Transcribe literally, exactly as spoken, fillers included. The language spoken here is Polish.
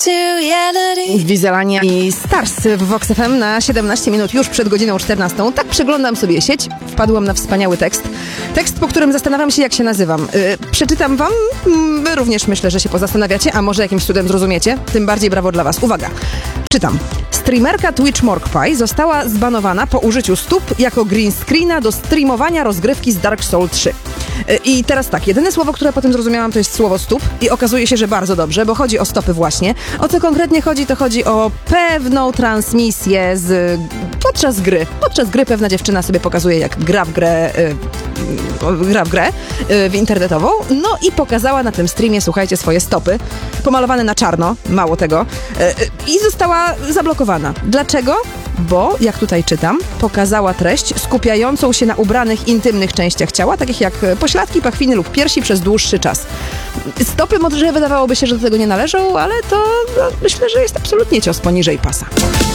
Wizelania i Stars w Vox F M na siedemnaście minut już przed godziną czternastą. Tak przeglądam sobie sieć, wpadłam na wspaniały tekst. Tekst, po którym zastanawiam się, jak się nazywam. Yy, przeczytam wam, wy również myślę, że się pozastanawiacie, a może jakimś cudem zrozumiecie. Tym bardziej brawo dla was. Uwaga, czytam. Streamerka Twitch Morkpie została zbanowana po użyciu stóp jako green screena do streamowania rozgrywki z Dark Souls trzy. I teraz tak, jedyne słowo, które potem zrozumiałam, to jest słowo stóp i okazuje się, że bardzo dobrze, bo chodzi o stopy właśnie. O co konkretnie chodzi, to chodzi o pewną transmisję z... podczas gry. Podczas gry pewna dziewczyna sobie pokazuje, jak gra w grę, yy, gra w grę yy, w internetową, no i pokazała na tym streamie, słuchajcie, swoje stopy, pomalowane na czarno, mało tego, yy, i została zablokowana. Dlaczego? Bo, jak tutaj czytam, pokazała treść skupiającą się na ubranych, intymnych częściach ciała, takich jak pośladki, pachwiny lub piersi przez dłuższy czas. Stopy może wydawałoby się, że do tego nie należą, ale to no, myślę, że jest absolutnie cios poniżej pasa.